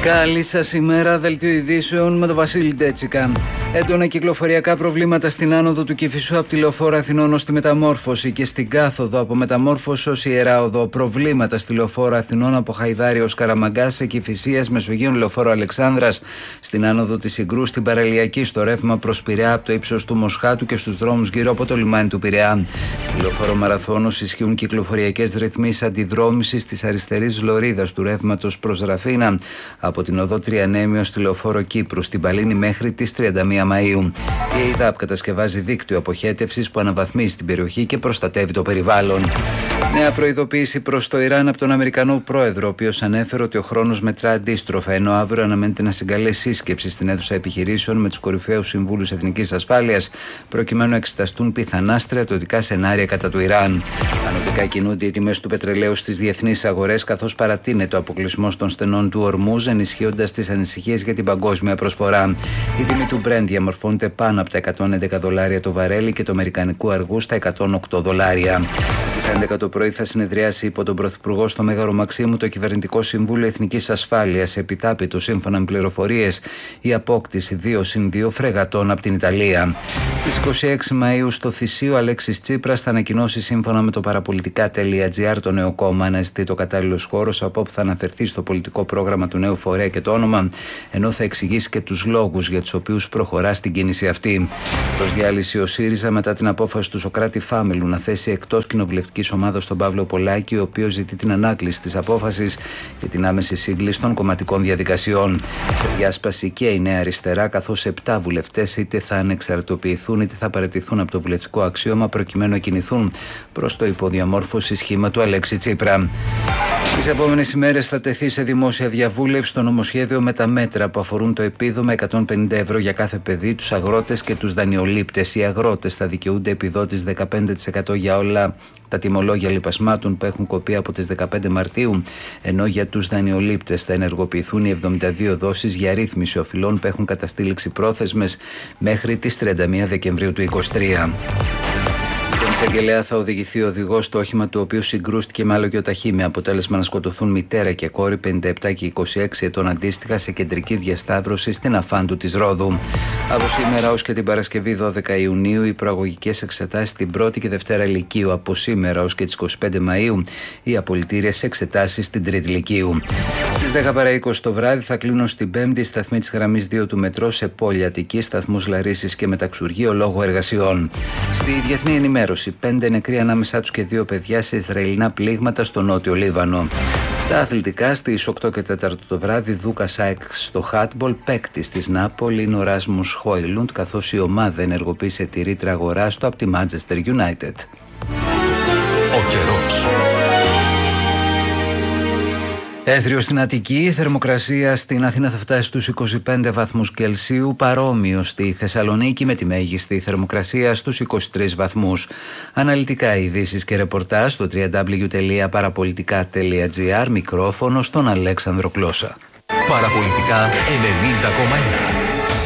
Καλή σας ημέρα, δελτίο ειδήσεων με τον Βασίλη Ντέτσικα. Έντονα κυκλοφοριακά προβλήματα στην άνοδο του Κηφισού από τη Λεωφόρο Αθηνών ως τη Μεταμόρφωση και στην κάθοδο από Μεταμόρφωση ως Ιερά Οδό. Προβλήματα στη Λεωφόρο Αθηνών από Χαϊδάρη ως Καραμαγκάς, σε Κηφισίας, Μεσογείων, Λεωφόρο Αλεξάνδρας, στην άνοδο της Συγκρού, στην Παραλιακή, στο ρεύμα προς Πειραιά από το ύψος του Μοσχάτου και στους δρόμους γύρω από το λιμάνι του Πειραιά. Στη Λεωφόρο Μαραθώνος ισχύουν κυκλοφοριακές ρυθμίσεις αντιδρόμησης της αριστερής λωρίδας του ρεύματος προς Ραφίνα από την οδό Τριανέμιο στη Λεωφόρο Κύπρου, στην Παλίνη μέχρι τις 31 Μαΐου. Η ΕΙΔΑΠ κατασκευάζει δίκτυο αποχέτευσης που αναβαθμίζει την περιοχή και προστατεύει το περιβάλλον. Νέα προειδοποίηση προς το Ιράν από τον Αμερικανό πρόεδρο, ο οποίος ανέφερε ότι ο χρόνος μετρά αντίστροφα, ενώ αύριο αναμένεται να συγκαλέσει σύσκεψη στην αίθουσα επιχειρήσεων με τους κορυφαίους συμβούλους εθνικής ασφάλειας, προκειμένου να εξεταστούν πιθανά στρατιωτικά σενάρια κατά του Ιράν. Ανωδικά κινούνται οι τιμές του πετρελαίου στις διεθνείς αγορές, καθώς παρατείνεται ο αποκλεισμός των στενών του Ορμούζ, ενισχύοντας τις ανησυχίες για την παγκόσμια προσφορά. Η τιμή του Brent διαμορφώνεται πάνω από τα $111 το βαρέλι και του αμερικανικού αργού στα $108. Στις 11 το πρωί θα συνεδριάσει υπό τον Πρωθυπουργό στο Μέγαρο Μαξίμου το Κυβερνητικό Συμβούλιο Εθνικής Ασφάλειας. Επιτάπητο, σύμφωνα με πληροφορίες, η απόκτηση 2+2 φρεγατών από την Ιταλία. Στις 26 Μαΐου στο Θησίο, Αλέξης Τσίπρας θα ανακοινώσει, σύμφωνα με το παραπολιτικά.gr, το νέο κόμμα. Αναζητεί το κατάλληλος χώρος από όπου θα αναφερθεί στο πολιτικό πρόγραμμα του νέου φορέα και το όνομα, ενώ θα εξηγήσει και τους λόγους για τους οποίους προχωρά στην κίνηση αυτή. Προς διάλυση ο ΣΥΡΙΖΑ μετά την απόφαση του Σωκράτη Φάμελου να θέσει εκτός κοινοβουλευτικής ομάδας τον Παύλο Πολάκη, ο οποίος ζητεί την ανάκληση της απόφασης και την άμεση σύγκληση των κομματικών διαδικασιών. Σε διάσπαση και η Νέα Αριστερά, καθώς 7 βουλευτές είτε θα ανεξαρτητοποιηθούν είτε θα παραιτηθούν από το βουλευτικό αξίωμα προκειμένου να κινηθούν προς το υποδιαμόρφωση σχήμα του Αλέξη Τσίπρα. Τις επόμενες ημέρες θα τεθεί σε δημόσια διαβούλευση το νομοσχέδιο με τα μέτρα που αφορούν το επίδομα 150 ευρώ για κάθε παιδί, τους αγρότες και τους δανειολήπτες. Οι αγρότες θα δικαιούνται επιδότηση 15% για όλα τα τιμολόγια λιπασμάτων που έχουν κοπεί από τις 15 Μαρτίου, ενώ για τους δανειολήπτες θα ενεργοποιηθούν οι 72 δόσεις για ρύθμιση οφειλών που έχουν καταστεί ληξιπρόθεσμες μέχρι τις 31 Δεκεμβρίου του 2023. Στον εισαγγελέα θα οδηγηθεί ο οδηγός στο όχημα του οποίου συγκρούστηκε με άλογιο-ταχύ, με αποτέλεσμα να σκοτωθούν μητέρα και κόρη 57 και 26 ετών αντίστοιχα σε κεντρική διασταύρωση στην Αφάντου της Ρόδου. Από σήμερα ως και την Παρασκευή 12 Ιουνίου οι προαγωγικές εξετάσεις στην 1η και 2η Λυκείου. Από σήμερα ως και τις 25 Μαΐου οι απολυτήριες εξετάσεις στην 3η Λυκείου. Στις 10 παρά 20 το βράδυ θα κλείνουν στην 5η σταθμή της γραμμής 2 του μετρό σε Πόλη Αττική, σταθμούς Λαρίσης και Μεταξουργείο λόγω εργασιών. Στη διεθνή ενημέρωση, 5 νεκροί ανάμεσά τους και 2 παιδιά σε Ισραηλινά πλήγματα στο νότιο Λίβανο. Στα αθλητικά, στις 8 και 4 το βράδυ, Δούκα Σάιξ στο χάτμπολ, παίκτης της Νάπολη είναι ο Ράσμους Χόιλουντ, καθώς η ομάδα ενεργοποίησε τη ρήτρα αγοράς του από τη Manchester United. Ο καιρός. Έθριο στην Αττική, η θερμοκρασία στην Αθήνα θα φτάσει στους 25 βαθμούς Κελσίου, παρόμοιο στη Θεσσαλονίκη με τη μέγιστη θερμοκρασία στους 23 βαθμούς. Αναλυτικά ειδήσεις και ρεπορτάζ στο www.parapolitica.gr, μικρόφωνο στον Αλέξανδρο Κλώσα. Παραπολιτικά 90,1.